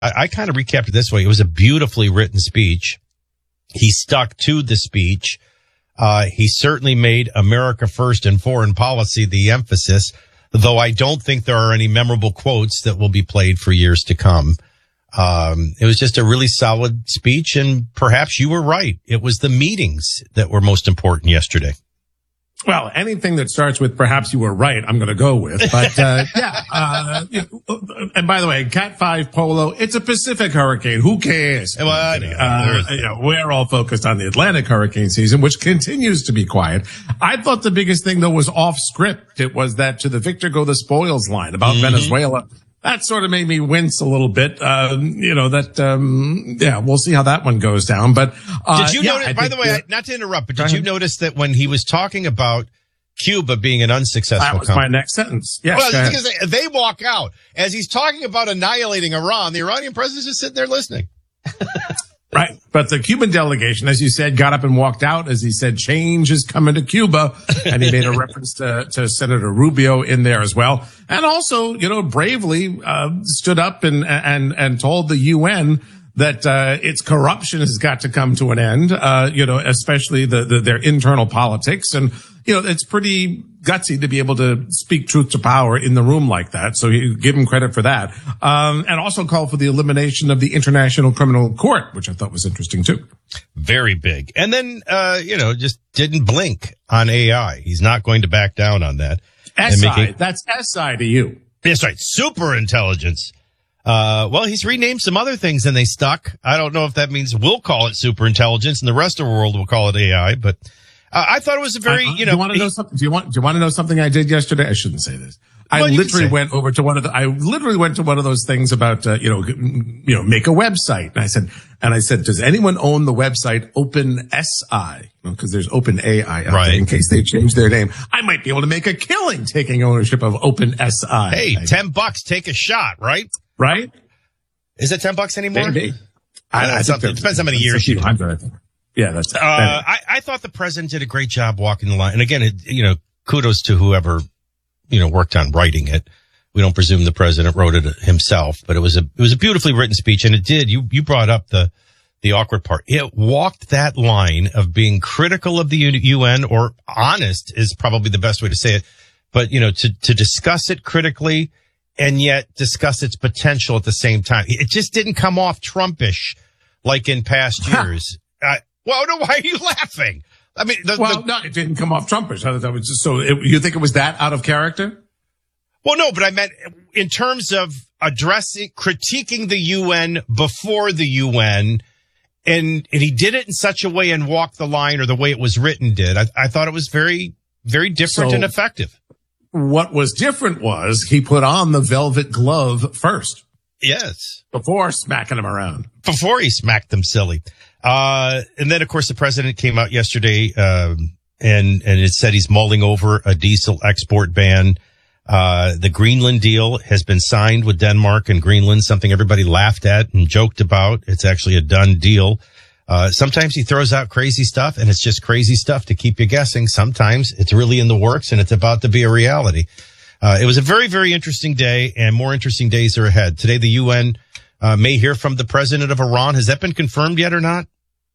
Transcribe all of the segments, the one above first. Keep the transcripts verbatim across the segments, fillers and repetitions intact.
I, I kind of recapped it this way. It was a beautifully written speech. He stuck to the speech. Uh, he certainly made America first and foreign policy the emphasis, though I don't think there are any memorable quotes that will be played for years to come. Um, it was just a really solid speech, and perhaps you were right. It was the meetings that were most important yesterday. Well, anything that starts with perhaps you were right, I'm going to go with. But, uh, yeah. Uh, and by the way, Cat five Polo, it's a Pacific hurricane. Who cares? Well, I know. Uh, you know, we're all focused on the Atlantic hurricane season, which continues to be quiet. I thought the biggest thing, though, was off script. It was that to the victor go the spoils line about mm-hmm. Venezuela. That sort of made me wince a little bit. Uh, you know, that, um, yeah, we'll see how that one goes down. But, uh, did you yeah, notice, I by think, the way, uh, I, not to interrupt, but did you notice that when he was talking about Cuba being an unsuccessful That was country, my next sentence. Yes. well, because they, they walk out as he's talking about annihilating Iran, the Iranian president's just sitting there listening. Right. But the Cuban delegation, as you said, got up and walked out as he said, change is coming to Cuba. And he made a reference to, to Senator Rubio in there as well. And also, you know, bravely, uh, stood up and, and, and told the U N that, uh, its corruption has got to come to an end, uh, you know, especially the, the, their internal politics. And, you know, it's pretty gutsy to be able to speak truth to power in the room like that. So you give him credit for that. Um, and also call for the elimination of the International Criminal Court, which I thought was interesting too. Very big. And then, uh, you know, just didn't blink on A I. He's not going to back down on that. S I, making, that's S I to you. That's right. Super intelligence. Uh, well, he's renamed some other things and they stuck. I don't know if that means we'll call it super intelligence and the rest of the world will call it A I, but Uh, I thought it was a very, uh, you know. Do you want to know something? Do you want, do you want to know something I did yesterday? I shouldn't say this. I well, literally went over to one of the, I literally went to one of those things about, uh, you know, you know, make a website. And I said, and I said, does anyone own the website OpenSI? Because there's OpenAI out right. there in case they change their name. I might be able to make a killing taking ownership of OpenSI. Hey, I, ten bucks, take a shot, right? Right? Is it ten bucks anymore? Maybe. I, I, I think it depends how many years you do. I think. Yeah, that's. Uh, I, I thought the president did a great job walking the line. And again, it, you know, kudos to whoever, you know, worked on writing it. We don't presume the president wrote it himself, but it was a, it was a beautifully written speech. And it did, you, you brought up the, the awkward part. It walked that line of being critical of the U N, or honest is probably the best way to say it. But, you know, to, to discuss it critically and yet discuss its potential at the same time. It just didn't come off Trumpish like in past years. uh, Well, no, why are you laughing? I mean, the, well, the, no, it didn't come off Trumpish. I thought that was just, so it, you think it was that out of character? Well, no, but I meant in terms of addressing, critiquing the U N before the U N, and, and he did it in such a way and walked the line, or the way it was written did. I, I thought it was very, very different so, and effective. What was different was he put on the velvet glove first. Yes. Before smacking him around. Before he smacked them silly. Uh, and then, of course, the president came out yesterday, um, and, and it said he's mulling over a diesel export ban. Uh, the Greenland deal has been signed with Denmark and Greenland, something everybody laughed at and joked about. It's actually a done deal. Uh, sometimes he throws out crazy stuff and it's just crazy stuff to keep you guessing. Sometimes it's really in the works and it's about to be a reality. Uh, it was a very, very interesting day, and more interesting days are ahead. Today, the U N Uh, may hear from the president of Iran. Has that been confirmed yet or not?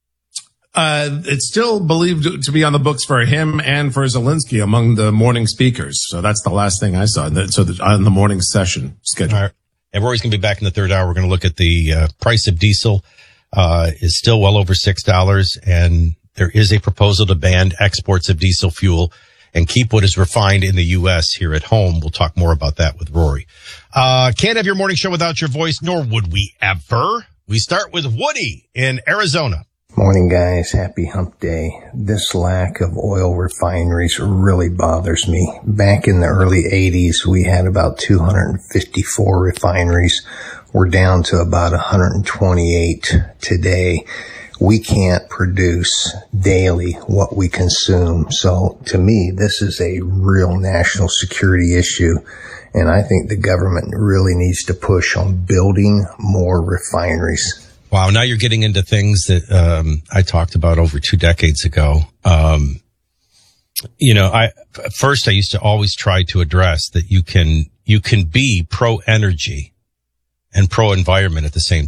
Uh, it's still believed to be on the books for him and for Zelensky among the morning speakers. So that's the last thing I saw. So the, on the morning session schedule. All right. And Rory's going to be back in the third hour. We're going to look at the uh, price of diesel. Uh, is still well over six dollars, and there is a proposal to ban exports of diesel fuel and keep what is refined in the U S here at home. We'll talk more about that with Rory. Uh, can't have your morning show without your voice, nor would we ever. We start with Woody in Arizona. Morning, guys. Happy hump day. This lack of oil refineries really bothers me. Back in the early eighties, we had about two hundred fifty-four refineries. We're down to about one hundred twenty-eight today. We can't produce daily what we consume. So to me, this is a real national security issue. And I think the government really needs to push on building more refineries. Wow. Now you're getting into things that, um, I talked about over two decades ago. Um, you know, I, first I used to always try to address that you can, you can be pro energy and pro-environment at the same